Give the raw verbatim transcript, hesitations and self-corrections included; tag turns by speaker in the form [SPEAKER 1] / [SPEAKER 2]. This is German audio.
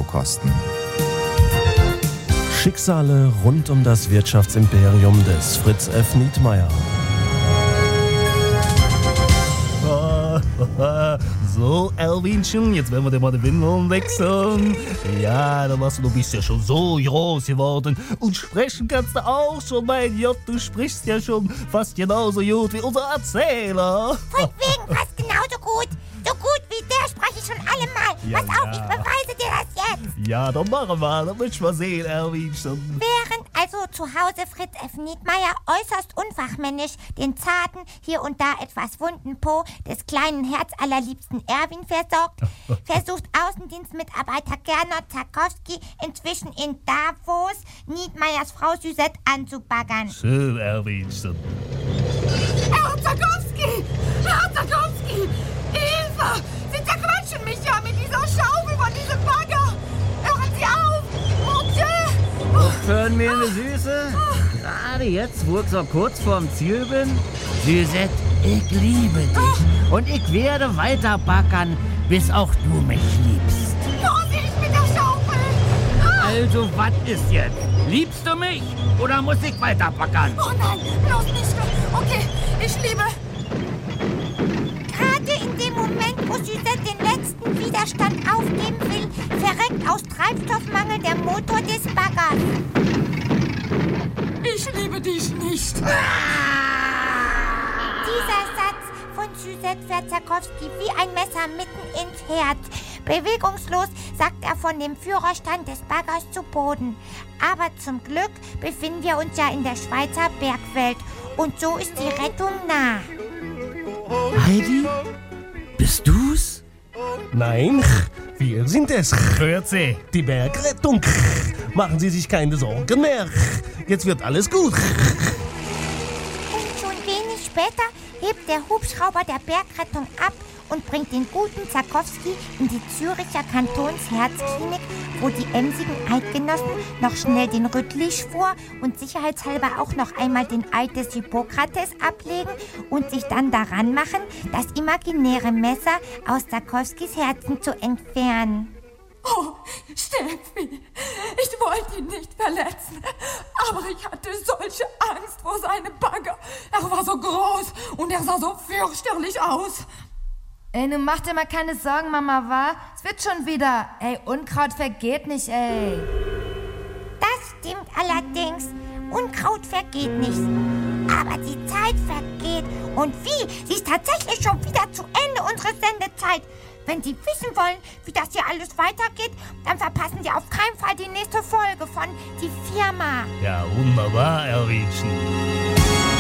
[SPEAKER 1] verkosten.
[SPEAKER 2] Schicksale rund um das Wirtschaftsimperium des Fritz F. Nietmeyer.
[SPEAKER 3] So, Erwinchen, jetzt werden wir dir mal die Windeln wechseln. Ja, da warst du, du bist ja schon so groß geworden. Und sprechen kannst du auch schon, mein Jott. Du sprichst ja schon fast genauso gut wie unser Erzähler.
[SPEAKER 4] Von wegen fast genauso gut. So gut wie der spreche ich schon allemal.
[SPEAKER 3] Ja,
[SPEAKER 4] Pass auf,
[SPEAKER 3] ja.
[SPEAKER 4] ich beweise dir das jetzt.
[SPEAKER 3] Ja, dann machen wir. Dann möchten wir sehen, Erwinchen.
[SPEAKER 4] Während also zu Hause Fritz F. Nietmeyer äußerst unfachmännisch den zarten, hier und da etwas wunden Po des kleinen herzallerliebsten Erwin versorgt, versucht Außendienstmitarbeiter Gernot Zarkowski inzwischen in Davos Nietmeyers Frau Suzette anzubaggern.
[SPEAKER 3] Schön, Erwinchen.
[SPEAKER 5] Herr Zarkowski! Herr Zarkowski! Hilfe! Sie zerquetschen mich ja mit dieser Schaufel von diesem Bagger! Hören Sie auf! Mon Dieu!
[SPEAKER 6] Aufhören, mir eine Süße. Gerade jetzt, wo ich so kurz vorm Ziel bin. Suzette, ich liebe dich. Und ich werde weiter backern, bis auch du mich liebst.
[SPEAKER 5] Vorsicht mit der Schaufel!
[SPEAKER 6] Also, was ist jetzt? Liebst du mich oder muss ich weiter backern?
[SPEAKER 5] Oh nein, bloß nicht. Okay, ich liebe...
[SPEAKER 4] Gerade in dem Moment, wo Suzette den letzten Widerstand aufgeben will, verreckt aus Treibstoffmangel der Motor des Baggers.
[SPEAKER 5] Ich liebe dich nicht.
[SPEAKER 4] Dieser Satz von Suzette fährt Zarkowski wie ein Messer mitten ins Herz. Bewegungslos sackt er von dem Führerstand des Baggers zu Boden. Aber zum Glück befinden wir uns ja in der Schweizer Bergwelt. Und so ist die Rettung nah.
[SPEAKER 6] Heidi, bist du's?
[SPEAKER 2] Nein, wir sind es.
[SPEAKER 3] Hört sie.
[SPEAKER 2] Die Bergrettung. Machen Sie sich keine Sorgen mehr. Jetzt wird alles gut.
[SPEAKER 4] Und schon wenig später hebt der Hubschrauber der Bergrettung ab und bringt den guten Zarkowski in die Züricher Kantonsherzklinik, wo die emsigen Eidgenossen noch schnell den Rüttlischwur und sicherheitshalber auch noch einmal den Eid des Hippokrates ablegen und sich dann daran machen, das imaginäre Messer aus Zarkowskis Herzen zu entfernen.
[SPEAKER 5] Oh, Steffi, ich wollte ihn nicht verletzen, aber ich hatte solche Angst vor seinem Bagger. Er war so groß und er sah so fürchterlich aus.
[SPEAKER 7] Ey, nun mach dir mal keine Sorgen, Mama, wa? Es wird schon wieder. Ey, Unkraut vergeht nicht, ey.
[SPEAKER 4] Das stimmt allerdings. Unkraut vergeht nicht. Aber die Zeit vergeht. Und wie? Sie ist tatsächlich schon wieder zu Ende unserer Sendezeit. Wenn Sie wissen wollen, wie das hier alles weitergeht, dann verpassen Sie auf keinen Fall die nächste Folge von Die Firma.
[SPEAKER 3] Ja, wunderbar, Erwinchen.